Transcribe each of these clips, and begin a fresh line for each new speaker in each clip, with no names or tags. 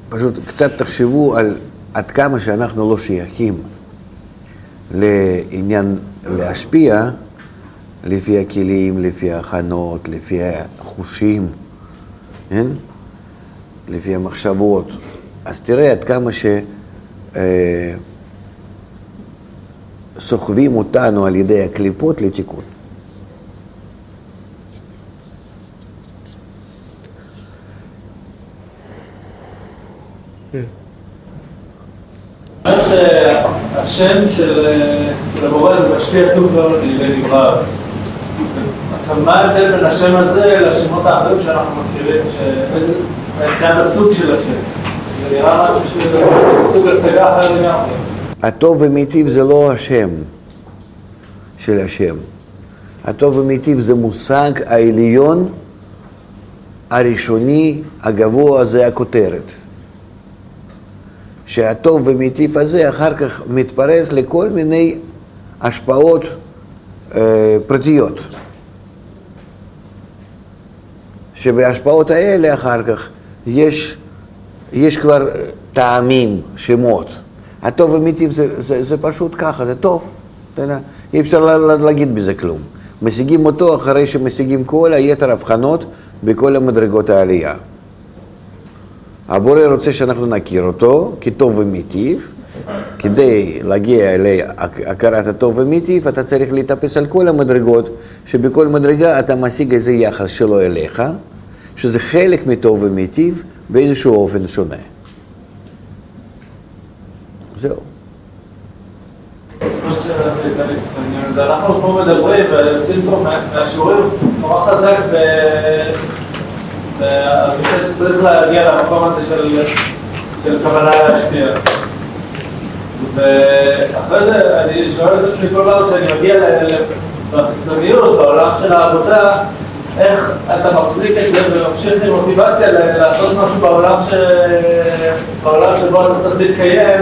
פשוט קצת תחשבו על עד כמה שאנחנו לא שייכים לעניין להשפיע לפי הכלים, לפי ההכנות, לפי החושים, כן? לפי המחשבות. אז תראה עד כמה סוחבים אותנו על ידי הקליפות לתיקון.
אני חושב שהשם של הבורא זה משפיע טוב מאוד לנברא. עכשיו, מה ההבדל בין השם הזה לשמות האחרים שאנחנו מכירים, כאן הסוג של השם? זה נראה משהו סוג השגה אחר לגמרי.
הטוב ומיטיב זה לא השם של השם. הטוב ומיטיב זה מושג העליון, הראשוני, הגבוה, זה הכותרת. שהטוב ומיטיב הזה אחר כך מתפרס לכל מיני השפעות פרטיות. שבהשפעות האלה אחר כך יש כבר טעמים, שמות. הטוב ומיטיב זה פשוט ככה, זה טוב. אי אפשר להגיד בזה כלום. משיגים אותו אחרי שמשיגים כל היתר הבחנות בכל המדרגות העלייה. הבורא רוצה שאנחנו נכיר אותו כטוב ומיטיב. כדי להגיע להכרת הטוב ומיטיב, אתה צריך להתאפס על כל המדרגות, שבכל מדרגה אתה משיג איזה יחס שלו אליך, שזה חלק מטוב ומיטיב באיזשהו אופן שונה. זהו.
אנחנו פה מדברים ויוצאים פה מהשיעורים נורא חזק ובשביל שצריך להגיע למקום הזה של כוונה להשפיע. ואחרי זה אני שואל את עצמי כל פעם שאני מגיע בחיצוניות, בעולם של העבודה, איך אתה מחזיק את זה וממשיך עם מוטיבציה לעשות משהו בעולם שבו אתה צריך להתקיים.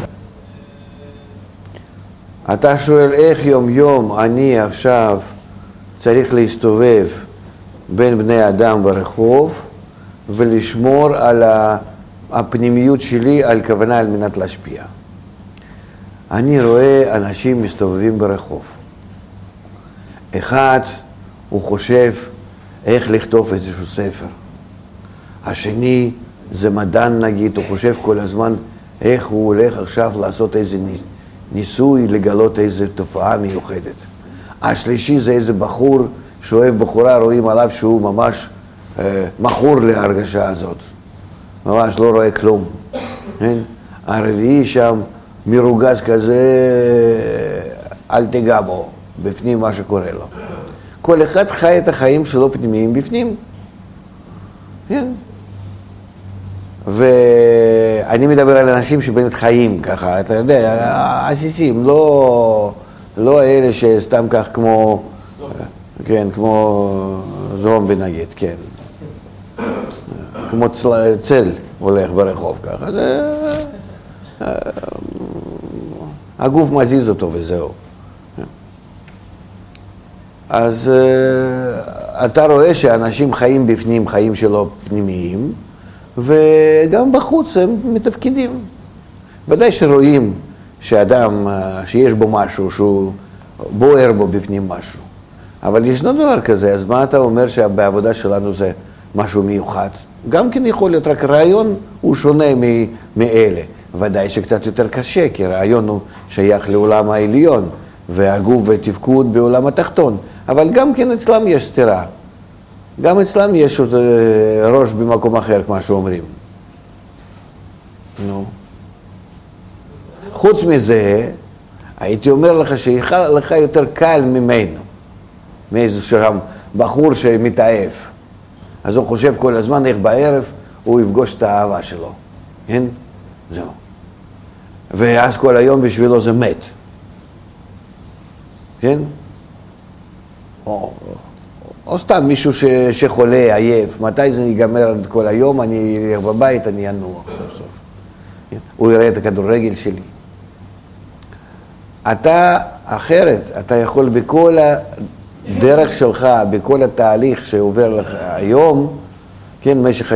אתה שואל איך יום יום אני עכשיו צריך להסתובב בין בני אדם ברחוב ולשמור על הפנימיות שלי, על כוונה על מנת להשפיע. אני רואה אנשים מסתובבים ברחוב. אחד הוא חושב איך לכתוב איזשהו ספר. השני זה מדען נגיד, הוא חושב כל הזמן איך הוא הולך עכשיו לעשות איזה ניסוי, לגלות איזו תופעה מיוחדת. השלישי זה איזה בחור שאוהב בחורה, רואים עליו שהוא ממש מכור להרגשה הזאת. ממש לא רואה כלום. הרביעי שם מרוגז כזה, אל תיגע בו, בפנים מה שקורה לו. כל אחד חי את החיים שלו פנימיים בפנים. כן. ואני מדבר על אנשים שבאמת חיים ככה, אתה יודע, עסיסים, לא האלה שסתם כך כמו, כן, כמו זומבי נגיד, כן. כמו צל הולך ברחוב ככה, הגוף מזיז אותו וזהו. אז אתה רואה שאנשים חיים בפנים, חיים שלו פנימיים, וגם בחוץ הם מתפקידים. ודאי שרואים שאדם, שיש בו משהו, שהוא בוער בו בפנים משהו. אבל ישנו דבר כזה, אז מה אתה אומר שבעבודה שלנו זה משהו מיוחד? גם כן יכול להיות, רק רעיון הוא שונה מאלה. ודאי שקצת יותר קשה, כי רעיון הוא שייך לעולם העליון, והגוף ותפקוד בעולם התחתון. אבל גם כן אצלם יש סתירה. גם אצלם יש ראש במקום אחר, כמו שאומרים. נו. חוץ מזה, הייתי אומר לך שלך יותר קל ממנו. מאיזשהו בחור שמתעייף. אז הוא חושב כל הזמן איך בערב הוא יפגוש את האהבה שלו. כן? זהו. ואז כל היום בשבילו זה מת. כן? או סתם מישהו שחולה, עייף, מתי זה ייגמר כל היום, אני אלך בבית, אני אנוח סוף סוף. הוא יראה את הכדורגל שלי. אתה אחרת, אתה יכול בכל הדרך שלך, בכל התהליך שעובר לך היום, כן, משך